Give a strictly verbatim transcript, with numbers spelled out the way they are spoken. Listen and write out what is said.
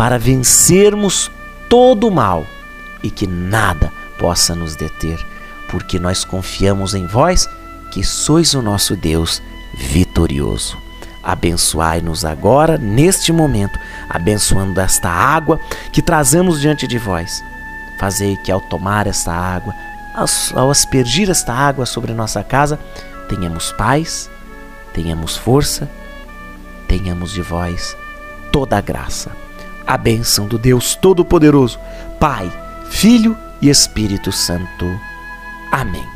para vencermos todo o mal e que nada possa nos deter, porque nós confiamos em vós, que sois o nosso Deus vitorioso. Abençoai-nos agora, neste momento, abençoando esta água que trazemos diante de vós. Fazei que ao tomar esta água, ao aspergir esta água sobre nossa casa, tenhamos paz, tenhamos força, tenhamos de vós toda a graça. A bênção do Deus Todo-Poderoso, Pai, Filho e Espírito Santo. Amém.